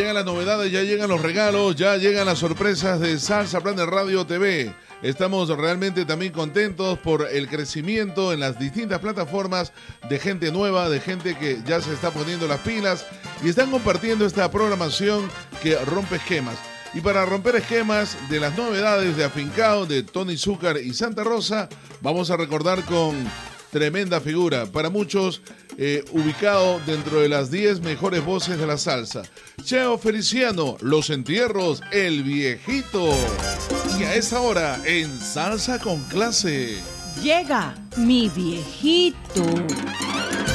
llegan las novedades, ya llegan los regalos, ya llegan las sorpresas de Salsa Planet Radio TV. Estamos realmente también contentos por el crecimiento en las distintas plataformas de gente nueva, de gente que ya se está poniendo las pilas y están compartiendo esta programación que rompe esquemas. Y para romper esquemas de las novedades de Afincao, de Tony Zúcar y Santa Rosa, vamos a recordar con tremenda figura, para muchos ubicado dentro de las 10 mejores voces de la salsa. Cheo Feliciano, Los Entierros, El Viejito. Y a esa hora, en Salsa con Clase, llega mi viejito.